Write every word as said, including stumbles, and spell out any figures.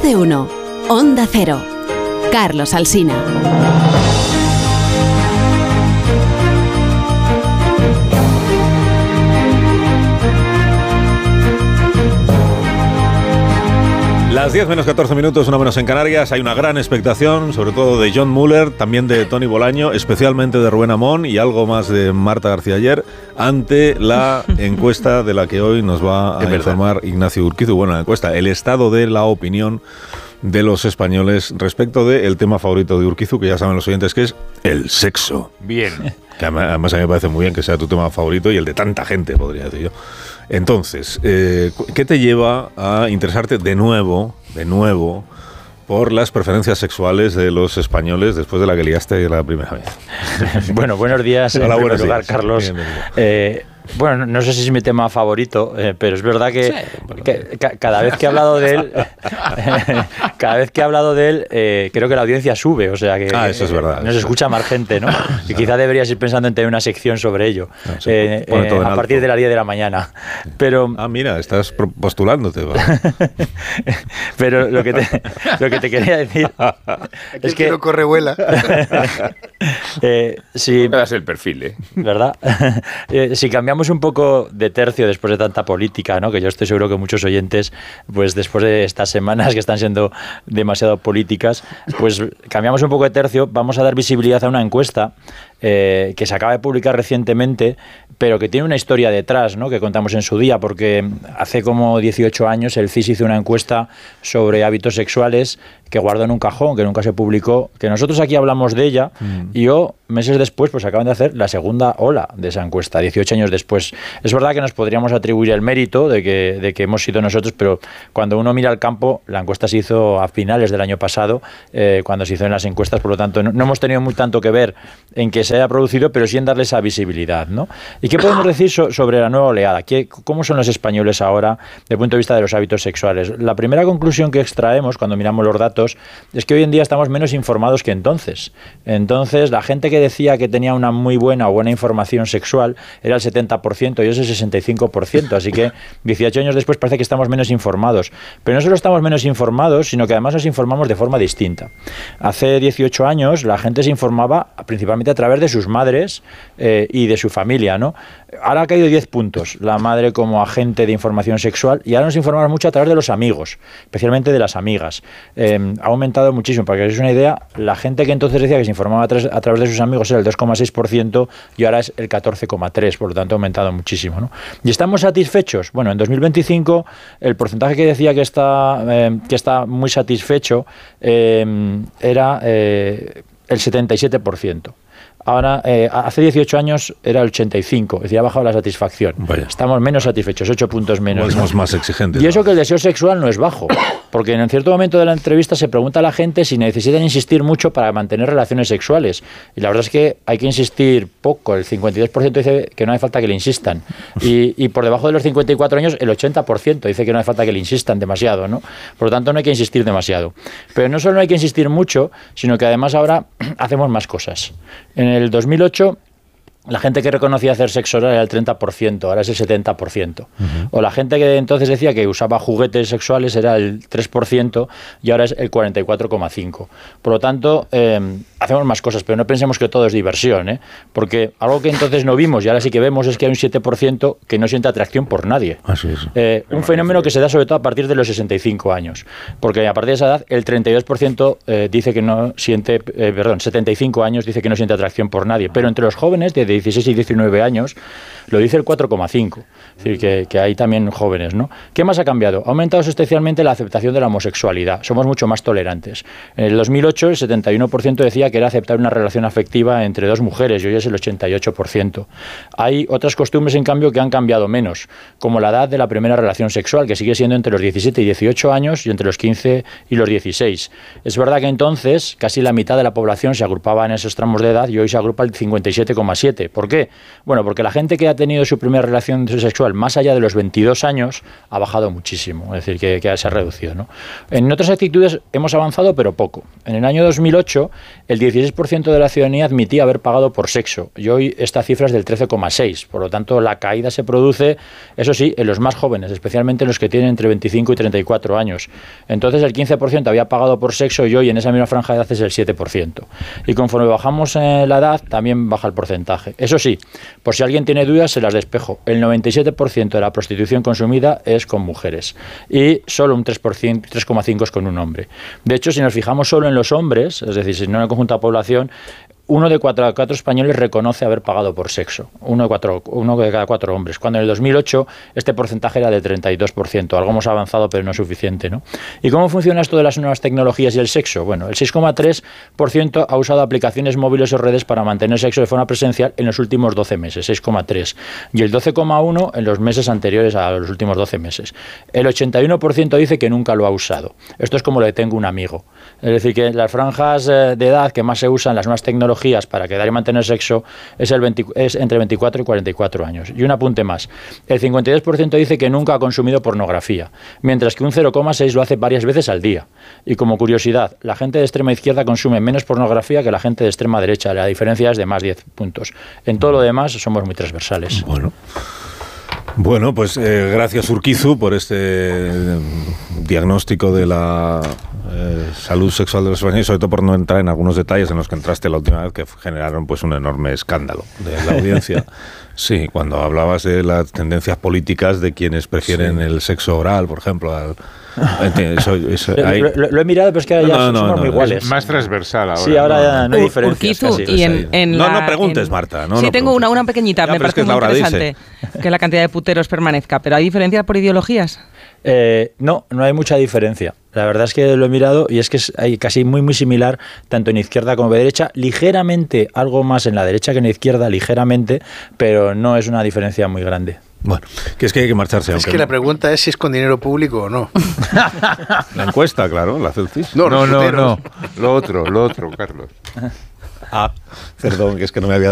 de uno. Onda Cero. Carlos Alsina. Las diez menos catorce minutos, una menos en Canarias. Hay una gran expectación, sobre todo de John Muller, también de Tony Bolaño, especialmente de Rubén Amón y algo más de Marta García Ayer, ante la encuesta de la que hoy nos va a informar Ignacio Urquizu. Bueno, la encuesta, el estado de la opinión de los españoles respecto del tema favorito de Urquizu, que ya saben los oyentes que es el sexo. Bien. Que además a mí me parece muy bien que sea tu tema favorito y el de tanta gente, podría decir yo. Entonces, eh, ¿qué te lleva a interesarte de nuevo, de nuevo, por las preferencias sexuales de los españoles después de la que liaste la primera vez? Bueno, buenos días. Hola, en buenos primer lugar, días. Carlos. Eh, bueno, no sé si es mi tema favorito, eh, pero es verdad que, sí, que ca- cada vez que he hablado de él, cada vez que he hablado de él, eh, creo que la audiencia sube, o sea que ah, eso es verdad, nos escucha más gente, ¿no? Y quizá deberías ir pensando en tener una sección sobre ello, no, eh, eh, a alto. partir de las diez de la mañana. Pero ah, mira, estás postulándote. Pero lo que te, lo que te quería decir es que no corre vuela. eh, si das el perfil, ¿eh? ¿Verdad? eh, si cambiamos un poco de tercio después de tanta política, ¿no? Que yo estoy seguro que muchos oyentes, pues después de estas semanas que están siendo demasiado políticas, pues cambiamos un poco de tercio, vamos a dar visibilidad a una encuesta eh, que se acaba de publicar recientemente, pero que tiene una historia detrás, ¿no? Que contamos en su día, porque hace como dieciocho años el C I S hizo una encuesta sobre hábitos sexuales que guardó en un cajón, que nunca se publicó, que nosotros aquí hablamos de ella, mm. y yo, meses después, pues acaban de hacer la segunda ola de esa encuesta, dieciocho años después. Es verdad que nos podríamos atribuir el mérito de que, de que hemos sido nosotros, pero cuando uno mira al campo, la encuesta se hizo a finales del año pasado, eh, cuando se hizo en las encuestas, por lo tanto, no, no hemos tenido muy tanto que ver en que se haya producido, pero sí en darle esa visibilidad, ¿no? ¿Y qué podemos decir so, sobre la nueva oleada? ¿Qué, ¿Cómo son los españoles ahora desde el punto de vista de los hábitos sexuales? La primera conclusión que extraemos cuando miramos los datos es que hoy en día estamos menos informados que entonces. Entonces, la gente que decía que tenía una muy buena o buena información sexual era el setenta por ciento y es el sesenta y cinco por ciento. Así que dieciocho años después parece que estamos menos informados. Pero no solo estamos menos informados, sino que además nos informamos de forma distinta. Hace dieciocho años la gente se informaba principalmente a través de sus madres eh, y de su familia, ¿no? Ahora ha caído diez puntos la madre como agente de información sexual y ahora nos informamos mucho a través de los amigos, especialmente de las amigas. Eh, ha aumentado muchísimo. Para que os deis una idea, la gente que entonces decía que se informaba a, tra- a través de sus amigos era el dos coma seis por ciento y ahora es el catorce coma tres por ciento, por lo tanto ha aumentado muchísimo, ¿no? ¿Y estamos satisfechos? Bueno, en dos mil veinticinco el porcentaje que decía que está, eh, que está muy satisfecho eh, era eh, el setenta y siete por ciento. Ahora, eh, hace dieciocho años era el ochenta y cinco, es decir, ha bajado la satisfacción. Vaya. Estamos menos satisfechos, ocho puntos menos. Somos más exigentes. Y eso ¿no? que el deseo sexual no es bajo, porque en cierto momento de la entrevista se pregunta a la gente si necesitan insistir mucho para mantener relaciones sexuales. Y la verdad es que hay que insistir poco, el cincuenta y dos por ciento dice que no hace falta que le insistan. Y, y por debajo de los cincuenta y cuatro años, el ochenta por ciento dice que no hace falta que le insistan demasiado, ¿no? Por lo tanto, no hay que insistir demasiado. Pero no solo no hay que insistir mucho, sino que además ahora hacemos más cosas. En el dos mil ocho la gente que reconocía hacer sexo oral era el treinta por ciento, ahora es el setenta por ciento. Uh-huh. O la gente que entonces decía que usaba juguetes sexuales era el tres por ciento y ahora es el cuarenta y cuatro coma cinco por ciento. Por lo tanto, eh, hacemos más cosas, pero no pensemos que todo es diversión, ¿eh? Porque algo que entonces no vimos y ahora sí que vemos es que hay un siete por ciento que no siente atracción por nadie. Así es. Eh, un fenómeno que se da sobre todo a partir de los sesenta y cinco años, porque a partir de esa edad el treinta y dos por ciento eh, dice que no siente, eh, perdón, setenta y cinco años dice que no siente atracción por nadie, pero entre los jóvenes de dieciséis y diecinueve años lo dice el cuatro coma cinco, es decir, que, que hay también jóvenes, ¿no? ¿Qué más ha cambiado? Ha aumentado sustancialmente la aceptación de la homosexualidad, somos mucho más tolerantes. En el dos mil ocho el setenta y uno por ciento decía que era aceptar una relación afectiva entre dos mujeres y hoy es el ochenta y ocho por ciento. Hay otras costumbres, en cambio, que han cambiado menos, como la edad de la primera relación sexual, que sigue siendo entre los diecisiete y dieciocho años y entre los quince y los dieciséis. Es verdad que entonces casi la mitad de la población se agrupaba en esos tramos de edad y hoy se agrupa el cincuenta y siete coma siete por ciento. quince. ¿Por qué? Bueno, porque la gente que ha tenido su primera relación sexual más allá de los veintidós años ha bajado muchísimo, es decir, que, que se ha reducido, ¿no? En otras actitudes hemos avanzado, pero poco. En el año dos mil ocho, el dieciséis por ciento de la ciudadanía admitía haber pagado por sexo, y hoy esta cifra es del trece coma seis. Por lo tanto, la caída se produce, eso sí, en los más jóvenes, especialmente en los que tienen entre veinticinco y treinta y cuatro años. Entonces, el quince por ciento había pagado por sexo y hoy en esa misma franja de edad es el siete por ciento. Y conforme bajamos en la edad, también baja el porcentaje. Eso sí, por si alguien tiene dudas, se las despejo. El noventa y siete por ciento de la prostitución consumida es con mujeres y solo un tres por ciento, tres coma cinco por ciento es con un hombre. De hecho, si nos fijamos solo en los hombres, es decir, si no en el conjunto de la población, uno de cuatro, cuatro españoles reconoce haber pagado por sexo, uno de, cuatro, uno de cada cuatro hombres, cuando en el dos mil ocho este porcentaje era de treinta y dos por ciento, algo hemos avanzado pero no es suficiente, ¿no? ¿Y cómo funciona esto de las nuevas tecnologías y el sexo? Bueno, el seis coma tres por ciento ha usado aplicaciones móviles o redes para mantener sexo de forma presencial en los últimos doce meses, seis coma tres, y el doce coma uno en los meses anteriores a los últimos doce meses. El ochenta y uno por ciento dice que nunca lo ha usado. Esto es como lo de tengo un amigo. Es decir, que las franjas de edad que más se usan, las nuevas tecnologías para quedar y mantener sexo, es, el veinte, es entre veinticuatro y cuarenta y cuatro años. Y un apunte más. El cincuenta y dos por ciento dice que nunca ha consumido pornografía, mientras que un cero coma seis por ciento lo hace varias veces al día. Y como curiosidad, la gente de extrema izquierda consume menos pornografía que la gente de extrema derecha. La diferencia es de más diez puntos. En todo lo demás somos muy transversales. Bueno. Bueno, pues eh, gracias Urquizu por este eh, diagnóstico de la eh, salud sexual de los españoles, sobre todo por no entrar en algunos detalles en los que entraste la última vez que generaron pues un enorme escándalo de la audiencia. Sí, cuando hablabas de las tendencias políticas de quienes prefieren sí. el sexo oral, por ejemplo, al Eso, eso, lo, hay... lo, lo he mirado, pero es que ahora ya no, no, somos no, muy no, iguales. Es más transversal ahora. Sí, ahora ya no hay diferencias. Urquizu, casi. y en, en no, la, no preguntes, en... Marta. No, sí, no tengo una, una pequeñita, ya, me parece es que muy interesante dice. que la cantidad de puteros permanezca. ¿Pero hay diferencia por ideologías? Eh, no, no hay mucha diferencia. La verdad es que lo he mirado y es que es hay casi muy muy similar tanto en izquierda como en derecha, ligeramente algo más en la derecha que en la izquierda, ligeramente, pero no es una diferencia muy grande. Bueno, que es que hay que marcharse. Es aunque que no. La pregunta es si es con dinero público o no. La encuesta, claro, la hace el C I S. No, no, no, no, lo otro, lo otro, Carlos. Ah, perdón, que es que no me había